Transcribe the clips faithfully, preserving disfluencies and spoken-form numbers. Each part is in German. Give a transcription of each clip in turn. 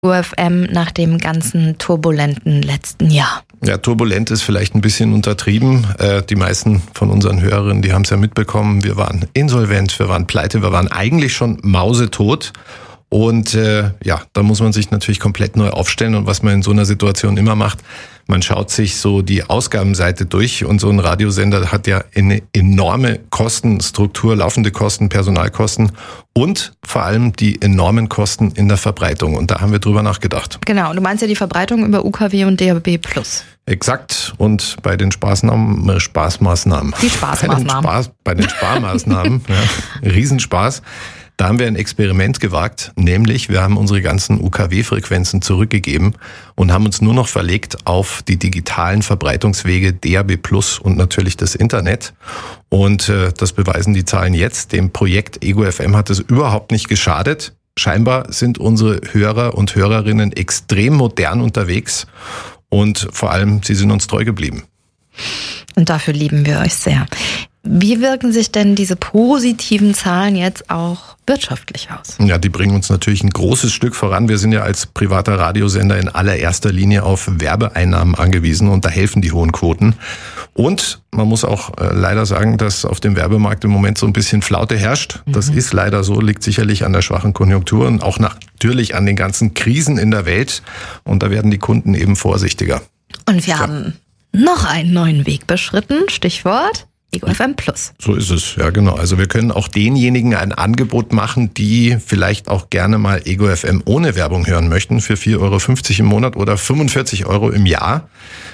U F M nach dem ganzen turbulenten letzten Jahr? Ja, turbulent ist vielleicht ein bisschen untertrieben. Äh, die meisten von unseren Hörerinnen, die haben es ja mitbekommen. Wir waren insolvent, wir waren pleite, wir waren eigentlich schon mausetot. Und äh, ja, da muss man sich natürlich komplett neu aufstellen. Und was man in so einer Situation immer macht, man schaut sich so die Ausgabenseite durch. Und so ein Radiosender hat ja eine enorme Kostenstruktur, laufende Kosten, Personalkosten und vor allem die enormen Kosten in der Verbreitung. Und da haben wir drüber nachgedacht. Genau, du meinst ja die Verbreitung über U K W und D A B plus. Exakt. Und bei den Spaßnahmen, äh, Spaßmaßnahmen. Die Spaßmaßnahmen. Bei den, Spaß, bei den Sparmaßnahmen. ja, Riesenspaß. Da haben wir ein Experiment gewagt, nämlich wir haben unsere ganzen U K W-Frequenzen zurückgegeben und haben uns nur noch verlegt auf die digitalen Verbreitungswege D A B plus und natürlich das Internet. Und äh, das beweisen die Zahlen jetzt. Dem Projekt Ego F M hat es überhaupt nicht geschadet. Scheinbar sind unsere Hörer und Hörerinnen extrem modern unterwegs und vor allem, sie sind uns treu geblieben. Und dafür lieben wir euch sehr. Wie wirken sich denn diese positiven Zahlen jetzt auch wirtschaftlich aus? Ja, die bringen uns natürlich ein großes Stück voran. Wir sind ja als privater Radiosender in allererster Linie auf Werbeeinnahmen angewiesen und da helfen die hohen Quoten. Und man muss auch äh, leider sagen, dass auf dem Werbemarkt im Moment so ein bisschen Flaute herrscht. Das mhm. ist leider so, liegt sicherlich an der schwachen Konjunktur und auch natürlich an den ganzen Krisen in der Welt. Und da werden die Kunden eben vorsichtiger. Und wir ja. haben noch einen neuen Weg beschritten, Stichwort Ego F M plus. So ist es, ja genau. Also wir können auch denjenigen ein Angebot machen, die vielleicht auch gerne mal Ego F M ohne Werbung hören möchten, für vier Euro fünfzig im Monat oder fünfundvierzig Euro im Jahr.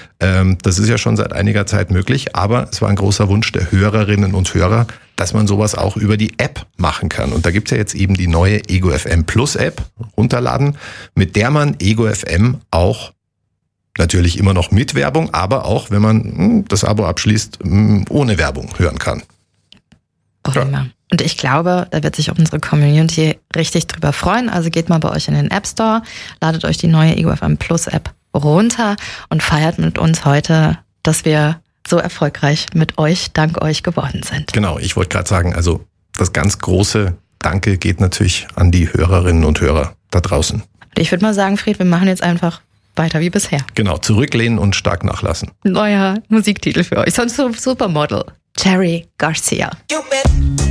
Das ist ja schon seit einiger Zeit möglich, aber es war ein großer Wunsch der Hörerinnen und Hörer, dass man sowas auch über die App machen kann. Und da gibt's ja jetzt eben die neue Ego F M Plus App, runterladen, mit der man Ego F M auch natürlich immer noch mit Werbung, aber auch, wenn man das Abo abschließt, ohne Werbung hören kann. Prima. Und ich glaube, da wird sich auch unsere Community richtig drüber freuen. Also geht mal bei euch in den App Store, ladet euch die neue Ego F M Plus App runter und feiert mit uns heute, dass wir so erfolgreich mit euch, dank euch geworden sind. Genau, ich wollte gerade sagen, also das ganz große Danke geht natürlich an die Hörerinnen und Hörer da draußen. Und ich würde mal sagen, Fred, wir machen jetzt einfach weiter wie bisher. Genau, zurücklehnen und stark nachlassen. Neuer Musiktitel für euch. Sonst so Supermodel. Cherry Garcia.